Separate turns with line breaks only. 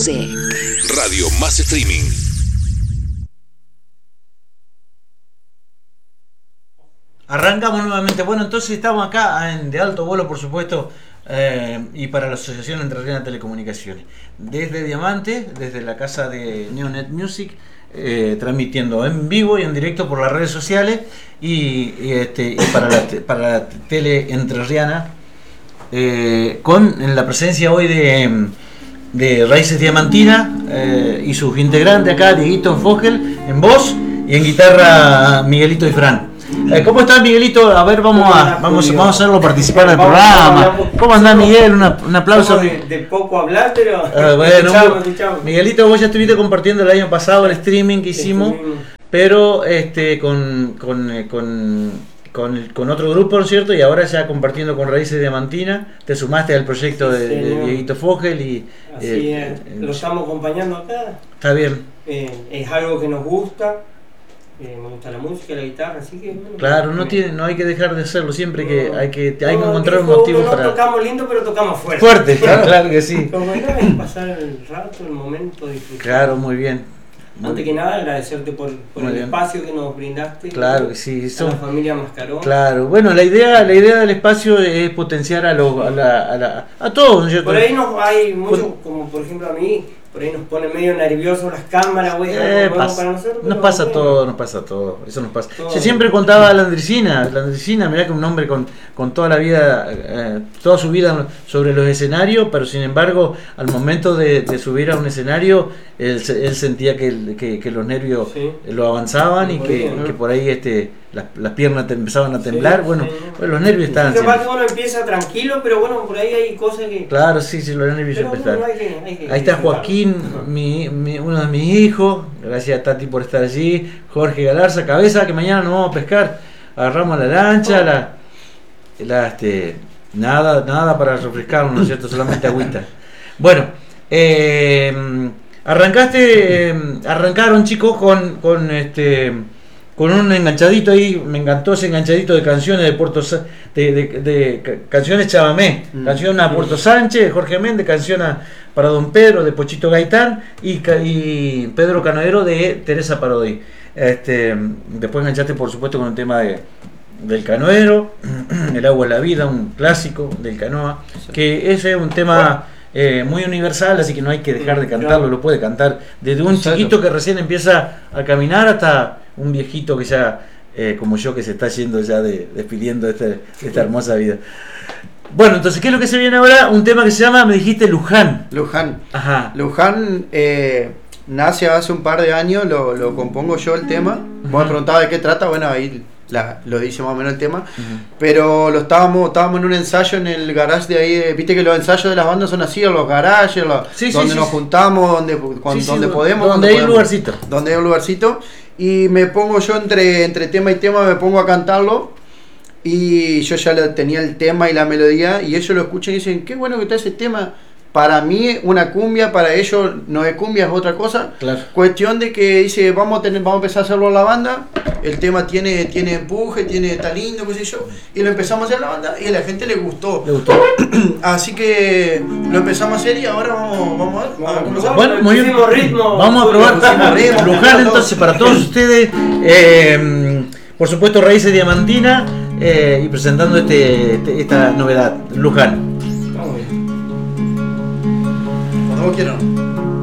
Music.
Radio Más Streaming.
Arrancamos nuevamente. Bueno, entonces estamos acá de alto vuelo, por supuesto, y para la Asociación Entrerriana de Telecomunicaciones. Desde Diamante, desde la casa de Neonet Music, transmitiendo en vivo y en directo por las redes sociales y para la tele entrerriana, con la presencia hoy de Raíces Diamantina y sus integrantes acá, Dieguito Fogel en voz y en guitarra Miguelito y Fran. ¿Cómo estás, Miguelito? A ver, vamos a hacerlo participar del programa. ¿Cómo andás, Miguel? Un aplauso.
De poco hablar, pero
bueno,
escuchamos.
Miguelito, vos ya estuviste compartiendo el año pasado el streaming que hicimos, pero con otro grupo, ¿no es cierto? Y ahora ya compartiendo con Raíces Diamantina, te sumaste al proyecto de Dieguito Fogel y
así es, lo estamos acompañando acá.
Está bien.
Es algo que nos gusta. Me gusta la música, la guitarra, así que bueno,
claro, no hay que dejar de hacerlo, siempre que hay que encontrar un motivo para.
Tocamos lindo, pero tocamos fuerte.
Fuerte, claro que sí.
Como era es pasar el rato, el momento, disfrutar.
Claro, muy bien.
Antes que nada, agradecerte por el espacio que nos brindaste.
Claro que sí.
A la familia Mascarón.
Claro, bueno, la idea del espacio es potenciar a todos, ¿no es cierto?
Por ahí hay muchos, como por ejemplo a mí, por ahí nos pone medio nerviosos las cámaras, güey.
Nos pasa todo, eso nos pasa. Yo siempre contaba a la Andresina, mirá que un hombre con toda la vida, toda su vida sobre los escenarios, pero sin embargo, al momento de subir a un escenario, él sentía que los nervios lo avanzaban y que por ahí las piernas empezaban a temblar. Bueno, los nervios estaban.
Lo que pasa es que uno empieza tranquilo, pero bueno, por ahí hay cosas que.
Claro, sí, los nervios siempre están. Ahí está Joaquín, uno de mis hijos, gracias a Tati por estar allí, Jorge Galarza, cabeza, que mañana nos vamos a pescar, agarramos la lancha, nada para refrescarnos, ¿no es cierto? Solamente agüita. Bueno, arrancaron chicos con un enganchadito ahí, me encantó ese enganchadito de canciones de canciones chamamé, canción a Puerto Sánchez, de Jorge Méndez, canción para Don Pedro, de Pochito Gaitán y Pedro Canoero de Teresa Parodi. Después enganchaste por supuesto con el tema del Canoero, El agua es la vida, un clásico del Canoa, que ese es un tema muy universal, así que no hay que dejar de cantarlo, lo puede cantar desde un chiquito que recién empieza a caminar hasta un viejito que ya, como yo, que se está yendo ya despidiendo de esta hermosa vida. Bueno, entonces, ¿qué es lo que se viene ahora? Un tema que se llama, me dijiste, Luján. Ajá.
Luján nace hace un par de años, lo compongo yo el tema. Vos me preguntabas de qué trata, bueno, ahí lo dice más o menos el tema. Pero estábamos en un ensayo en el garage de ahí. Viste que los ensayos de las bandas son así, en los garages, donde nos juntamos, donde podemos.
Donde hay un lugarcito.
Donde hay un lugarcito. Y me pongo yo entre tema y tema, me pongo a cantarlo. Y yo ya tenía el tema y la melodía. Y ellos lo escuchan y dicen, qué bueno que está ese tema. Para mí una cumbia, para ellos no es cumbia, es otra cosa.
Claro.
Cuestión de que dice, vamos a empezar a hacerlo en la banda. El tema tiene empuje, está lindo, qué sé yo. Y lo empezamos a hacer en la banda y a la gente le gustó. Así que lo empezamos a hacer y ahora vamos a ver.
Bueno, muy bien. Vamos a probar Luján entonces para todos ustedes. Por supuesto, Raíces Diamantina y presentando esta novedad, Luján.
Cuando vos quieras.